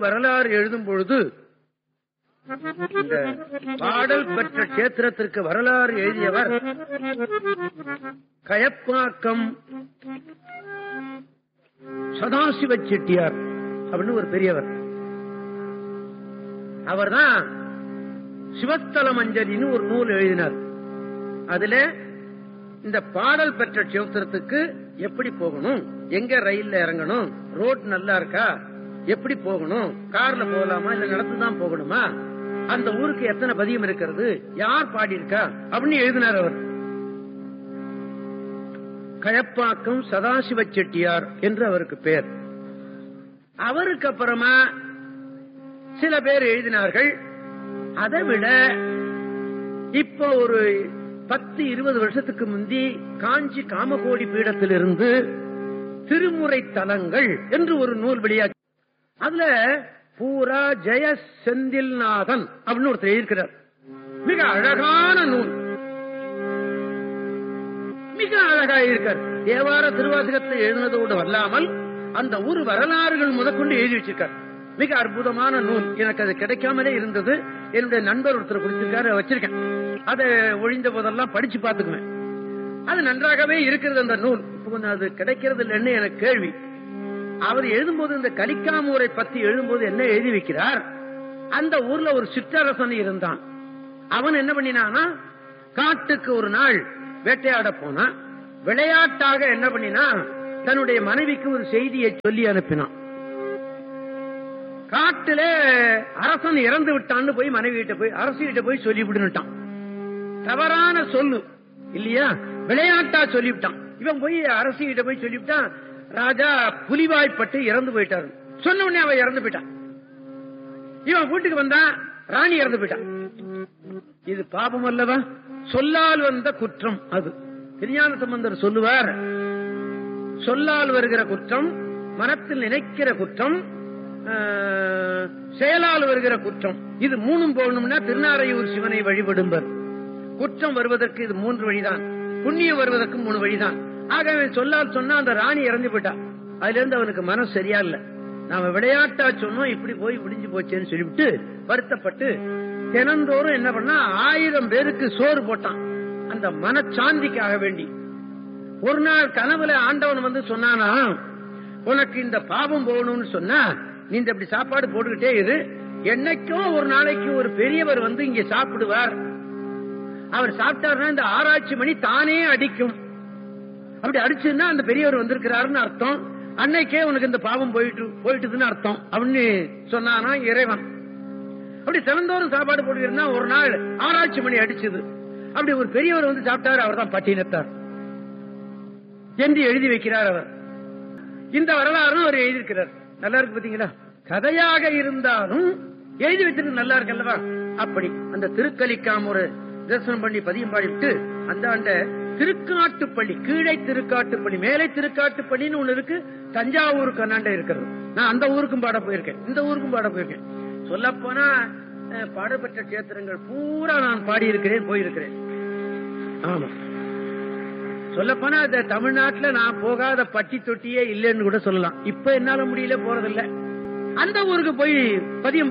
வரலாறு எழுதும் பொழுது இந்த பாடல் பெற்ற கஷேத்திரத்திற்கு வரலாறு எழுதியவர் கயப்பாக்கம் சதாசிவ செட்டியார் அப்படின்னு ஒரு பெரியவர். அவர்தான் சிவஸ்தல மஞ்சளின்னு ஒரு நூல் எழுதினார். அதுல இந்த பாடல் பெற்ற கஷேத்திரத்துக்கு எப்படி போகணும், எங்க ரயில்ல இறங்கணும், ரோட் நல்லா இருக்கா, எப்படி போகணும், கார்ல போகலாமா இல்ல நடந்துதான் போகணுமா, அந்த ஊருக்கு எத்தனை பதியம் இருக்கிறது, யார் பாடியிருக்கா அப்படின்னு எழுதினார் அவர். கயப்பாக்கம் சதாசிவ செட்டியார் என்று அவருக்கு பேர். அவருக்கு அப்புறமா சில பேர் எழுதினார்கள். அதை விட இப்ப ஒரு 10-20 வருஷத்துக்கு முந்தி காஞ்சி காமகோடி பீடத்திலிருந்து திருமுறை தலங்கள் என்று ஒரு நூல் வெளியாச்சு. அதுல பூரா ஜெய செந்தில்நாதன் அப்படின்னு ஒருத்தர் எழுதியிருக்கிறார். மிக அழகான நூல், மிக அழகாக இருக்கார். தேவார திருவாசகத்தை எழுதினதோடு அல்லாமல் அந்த ஊர் வரலாறுகள் முதற்கொண்டு எழுதி வச்சிருக்கார். மிக அற்புதமான நூல். எனக்கு அது கிடைக்காமலே இருந்தது. என்னுடைய நண்பர் ஒருத்தர் கொடுத்திருக்காரு, வச்சிருக்கேன். அதை ஒழிந்த போதெல்லாம் படிச்சு பார்த்துக்குவேன். அது நன்றாகவே இருக்கிறது அந்த நூல். கொஞ்சம் அது கிடைக்கிறது இல்லைன்னு எனக்கு கேள்வி. அவர் எழுதும்போது இந்த கலிக்காமூரை பத்தி எழுதும்போது என்ன எழுதி வைக்கிறார், அந்த ஊர்ல ஒரு சிற்றரசன் இருந்தான். அவன் என்ன பண்ணினானா, காட்டுக்கு ஒரு நாள் வேட்டையாட போனா, விளையாட்டாக என்ன பண்ணினா, தன்னுடைய மனைவிக்கு ஒரு செய்தியை சொல்லி அனுப்பினான். காட்டிலே அரசன் இறந்து விட்டான்னு போய் மனைவி கிட்ட போய் அரசிகிட்ட போய் சொல்லிவிட்டுட்டான். தவறான சொல்லு இல்லையா, விளையாட்டா சொல்லிவிட்டான். இவன் போய் அரசிகிட்ட போய் சொல்லிவிட்டான், ராஜா புலிவாய்ப்பட்டு இறந்து போயிட்டாரு. சொன்ன உடனே அவன் இறந்து போயிட்டான். இவன் வீட்டுக்கு வந்தான், ராணி இறந்து போயிட்டான். இது பாபம் அல்லவா? சொல்லால் வந்த குற்றம். அது திருஞான சம்பந்தர் சொல்லுவார், சொல்லால் வருகிற குற்றம், மனத்தில் நினைக்கிற குற்றம், செயலால் வருகிற குற்றம். இது மூணும் போகணும்னா திருநாரையூர் சிவனை வழிபடும்பர். குற்றம் வருவதற்கு இது 3 வழிதான், புண்ணியம் வருவதற்கு 3 வழிதான். ஆகவே சொல்லால் சொன்னா அந்த ராணி இறந்து போயிட்டா. அதுல இருந்து அவனுக்கு மனசு சரியா இல்ல. நாம விளையாட்டா சொன்னோம், இப்படி போய் முடிஞ்சு போச்சேன்னு சொல்லிவிட்டு வருத்தப்பட்டு தினந்தோறும் என்ன பண்ணா 1000 பேருக்கு சோறு போட்டான், அந்த மனச்சாந்திக்காக வேண்டி. ஒரு நாள் கனவுல ஆண்டவன் வந்து சொன்னானா, உனக்கு இந்த பாவம் போகணும்னு சொன்னா நீ இப்படி சாப்பாடு போட்டுக்கிட்டே இரு, என்னைக்கோ ஒரு நாளைக்கு ஒரு பெரியவர் வந்து இங்க சாப்பிடுவார், அவர் சாப்பிட்டாருன்னா இந்த ஆராய்ச்சி மணி தானே அடிக்கும். அப்படி அடிச்சுன்னா அந்த பெரியவர் வந்திருக்கிறாருன்னு அர்த்தம், அன்னைக்கே உனக்கு இந்த பாவம் போயிட்டுதுன்னு அர்த்தம் அப்படின்னு சொன்னானா இறைவன். அப்படி தினந்தோறும் சாப்பாடு போட்டுக்கிறா ஒரு நாள் ஆராய்ச்சி மணி அடிச்சது. அப்படி ஒரு பெரியவர் வந்து சாப்பிட்டாரு, அவர் தான் பட்டினத்தார் என்று எழுதி வைக்கிறார் அவர். இந்த வரலாறு அவர் எழுதியிருக்கிறார். நல்லா இருக்கு பாத்தீங்களா? கதையாக இருந்தாலும் எழுதி வச்சிருக்கு, நல்லா இருக்கு அல்லவா? அப்படி அந்த திருக்கலிக்காமூரை தரிசனம் பண்ணி பதியம் பாடிவிட்டு அந்த திருக்காட்டுப்பள்ளி, கீழே திருக்காட்டுப்பள்ளி, மேலே திருக்காட்டுப்பள்ளின்னு ஒண்ணு இருக்கு, தஞ்சாவூருக்கு அண்ணாண்ட இருக்கிறது. நான் அந்த ஊருக்கும் பாட போயிருக்கேன், இந்த ஊருக்கும் பாட போயிருக்கேன். சொல்ல போனா பாடப்பட்ட கஷேத்திரங்கள் பூரா நான் பாடி இருக்கிறேன், போயிருக்கிறேன். ஆமா, சொல்ல போனா தமிழ்நாட்டுல நான் போகாத பட்டி தொட்டியே இல்லைன்னு கூட சொல்லலாம். இப்ப என்னால முடியல, போறதில்லை. அந்த ஊருக்கு போய் பதியம்